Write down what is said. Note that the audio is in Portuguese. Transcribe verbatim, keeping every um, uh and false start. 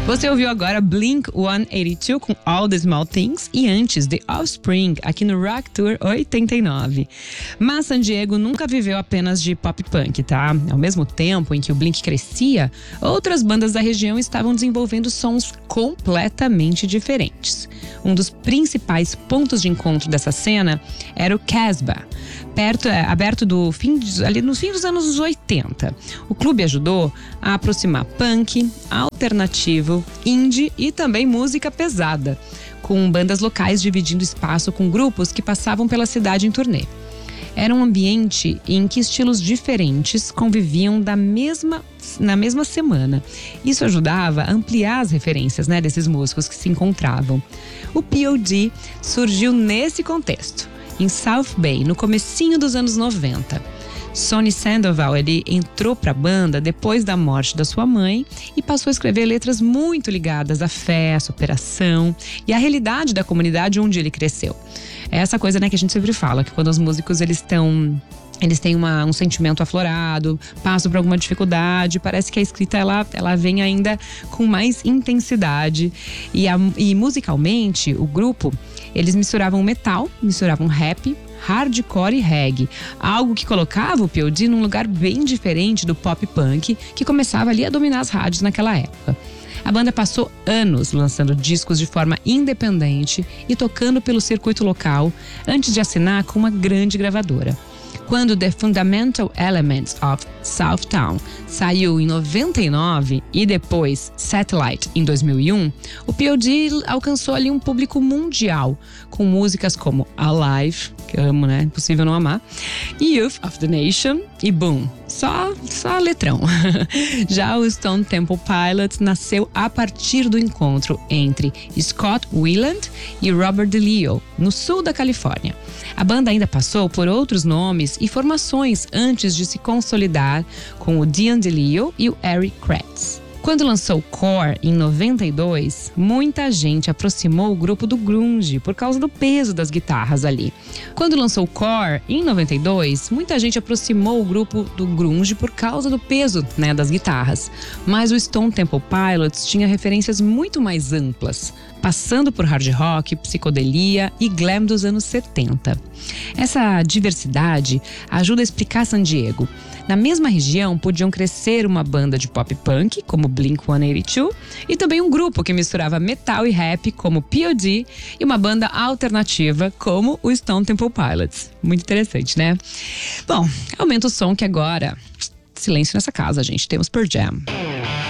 Você ouviu agora Blink cento e oitenta e dois com All the Small Things e antes The Offspring aqui no Rock Tour oitenta e nove. Mas San Diego nunca viveu apenas de pop punk, tá? Ao mesmo tempo em que o Blink crescia, outras bandas da região estavam desenvolvendo sons completamente diferentes. Um dos principais pontos de encontro dessa cena era o Casbah, perto, é, aberto do fim de, ali no fim dos anos oitenta. O clube ajudou a aproximar punk, alternativo, indie e também música pesada, com bandas locais dividindo espaço com grupos que passavam pela cidade em turnê. Era um ambiente em que estilos diferentes conviviam da mesma, na mesma semana. Isso ajudava a ampliar as referências, né, desses músicos que se encontravam. O P O D surgiu nesse contexto, em South Bay, no comecinho dos anos noventa. Sonny Sandoval, ele entrou para a banda depois da morte da sua mãe e passou a escrever letras muito ligadas à fé, à superação e à realidade da comunidade onde ele cresceu. É essa coisa, né, que a gente sempre fala, que quando os músicos eles estão Eles têm uma, um sentimento aflorado, passam por alguma dificuldade, parece que a escrita ela, ela vem ainda com mais intensidade. E, a, e musicalmente, o grupo, eles misturavam metal, misturavam rap, hardcore e reggae, algo que colocava o P O D num lugar bem diferente do pop punk, que começava ali a dominar as rádios naquela época. A banda passou anos lançando discos de forma independente e tocando pelo circuito local, antes de assinar com uma grande gravadora. Quando The Fundamental Elements of Southtown saiu em noventa e nove e depois Satellite em dois mil e um, o P O D alcançou ali um público mundial, com músicas como Alive, que eu amo, né? Impossível não amar, Youth of the Nation e Boom. Só, só letrão. Já o Stone Temple Pilots nasceu a partir do encontro entre Scott Weiland e Robert DeLeo, no sul da Califórnia. A banda ainda passou por outros nomes e formações antes de se consolidar com o Dion DeLeo e o Eric Kretz. Quando lançou Core em noventa e dois, muita gente aproximou o grupo do grunge por causa do peso das guitarras ali. Quando lançou Core em noventa e dois, muita gente aproximou o grupo do grunge por causa do peso, né, das guitarras. Mas o Stone Temple Pilots tinha referências muito mais amplas, passando por hard rock, psicodelia e glam dos anos setenta. Essa diversidade ajuda a explicar San Diego. Na mesma região podiam crescer uma banda de pop punk, como Blink cento e oitenta e dois, e também um grupo que misturava metal e rap, como P O D, e uma banda alternativa, como o Stone Temple Pilots. Muito interessante, né? Bom, aumenta o som que agora... Silêncio nessa casa, gente. Temos Pearl Jam.